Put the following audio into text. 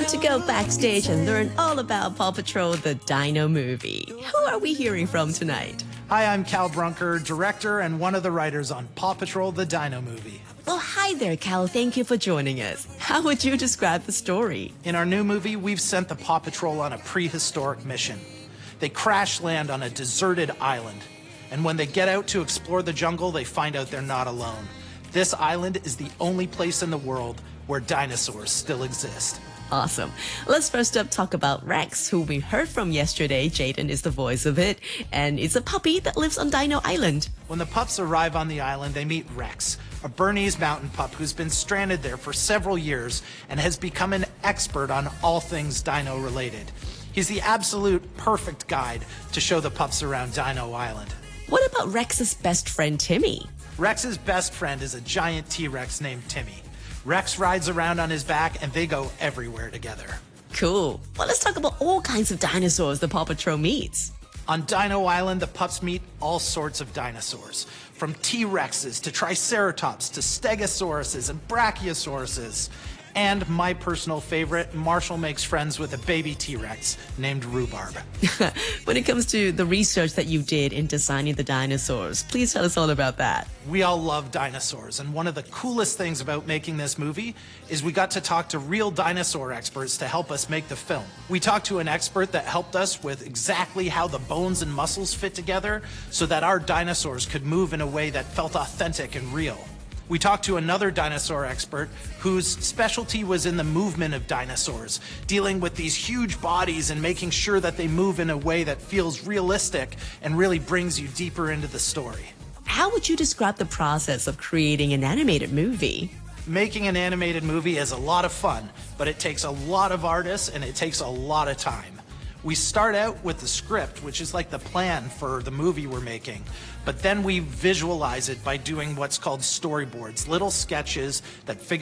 to go backstage and learn all about Paw Patrol the Dino movie. Who are we hearing from tonight? Hi, I'm Cal Brunker, director and one of the writers on Paw Patrol the Dino movie. Well, hi there, Cal. Thank you for joining us. How would you describe the story? In our new movie, we've sent the Paw Patrol on a prehistoric mission. They crash land on a deserted island. And when they get out to explore the jungle, they find out they're not alone. This island is the only place in the world where dinosaurs still exist. Awesome. Let's first up talk about Rex, who we heard from yesterday. Jaden is the voice of it, and it's a puppy that lives on Dino Island. When the pups arrive on the island, they meet Rex, a Bernese mountain pup who's been stranded there for several years and has become an expert on all things dino related. He's the absolute perfect guide to show the pups around Dino Island. What about Rex's best friend, Timmy? Rex's best friend is a giant T-Rex named Timmy. Rex rides around on his back and they go everywhere together. Cool. Well, let's talk about all kinds of dinosaurs the Paw Patrol meets. On Dino Island, the pups meet all sorts of dinosaurs, from T-Rexes to Triceratops to Stegosauruses and Brachiosauruses. And my personal favorite, Marshall makes friends with a baby T-Rex named Rhubarb. When it comes to the research that you did in designing the dinosaurs, please tell us all about that. We all love dinosaurs, and one of the coolest things about making this movie is we got to talk to real dinosaur experts to help us make the film. We talked to an expert that helped us with exactly how the bones and muscles fit together so that our dinosaurs could move in a way that felt authentic and real. We talked to another dinosaur expert whose specialty was in the movement of dinosaurs, dealing with these huge bodies and making sure that they move in a way that feels realistic and really brings you deeper into the story. How would you describe the process of creating an animated movie? Making an animated movie is a lot of fun, but it takes a lot of artists and it takes a lot of time. We start out with the script, which is like the plan for the movie we're making, but then we visualize it by doing what's called storyboards, little sketches that figure